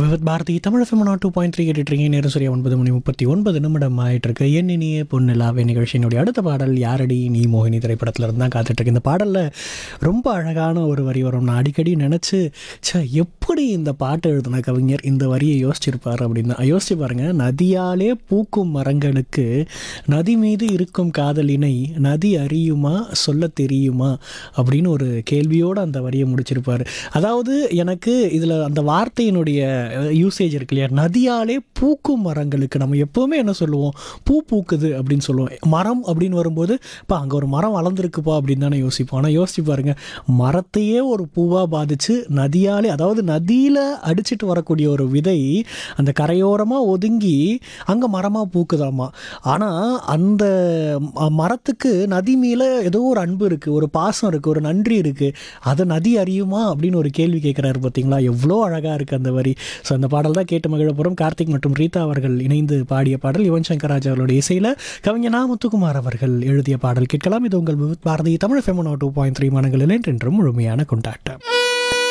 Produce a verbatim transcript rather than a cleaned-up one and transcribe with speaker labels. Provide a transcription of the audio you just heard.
Speaker 1: விவத் Bharathi Tamil FM two point three கேட்டுட்ருக்கீங்க. நேரம் சரியா ஒன்பது மணி முப்பத்தி ஒன்பது நிமிடம் ஆயிட்டிருக்கு. என் இனிய பொன்னிலாவே நிகழ்ச்சியினுடைய அடுத்த பாடல் யாரடி நீ மோகினி திரைப்படத்தில் இருந்து தான் காத்துட்ருக்கு. இந்த பாடலில் ரொம்ப அழகான ஒரு வரி வரும். நான் அடிக்கடி நினச்சி சே எப்படி இந்த பாட்டு எழுதின கவிஞர் இந்த வரியை யோசிச்சிருப்பார் அப்படின்னு தான் யோசிச்சு பாருங்கள். நதியாலே பூக்கும் மரங்களுக்கு நதி மீது இருக்கும் காதலினை நதி அறியுமா சொல்ல தெரியுமா அப்படின்னு ஒரு கேள்வியோடு அந்த வரியை முடிச்சிருப்பார். அதாவது எனக்கு இதில் அந்த வார்த்தையினுடைய யூசேஜ் இருக்கு இல்லையா, நதியாலே பூக்கும் மரங்களுக்கு நம்ம எப்போவுமே என்ன சொல்லுவோம், பூ பூக்குது அப்படின்னு சொல்லுவோம். மரம் அப்படின்னு வரும்போது இப்போ அங்கே ஒரு மரம் வளர்ந்துருக்குப்பா அப்படின்னு தானே யோசிப்போம். ஆனால் யோசிச்சு பாருங்கள், மரத்தையே ஒரு பூவாக பாதித்து நதியாலே, அதாவது நதியில் அடிச்சுட்டு வரக்கூடிய ஒரு விதை அந்த கரையோரமாக ஒதுங்கி அங்கே மரமாக பூக்குதாமா. ஆனால் அந்த மரத்துக்கு நதி மேலே ஏதோ ஒரு அன்பு இருக்குது, ஒரு பாசம் இருக்குது, ஒரு நன்றி இருக்குது. அதை நதி அறியுமா அப்படின்னு ஒரு கேள்வி கேட்குறாரு. பார்த்தீங்களா எவ்வளோ அழகாக இருக்குது அந்த வரி. ஸோ அந்த பாடல் தான் கேட்டு மகிழப்புறம். கார்த்திக் மற்றும் ரீதா அவர்கள் இணைந்து பாடிய பாடல், யுவன் சங்கர் ராஜா அவர்களுடைய இசையில் கவிஞர் நா முத்துக்குமார் அவர்கள் எழுதிய பாடல் கேட்கலாம். இது உங்கள் Bharathi Tamil FM two point three மனங்களில் என்றென்றும் முழுமையான கொண்டாட்டம்.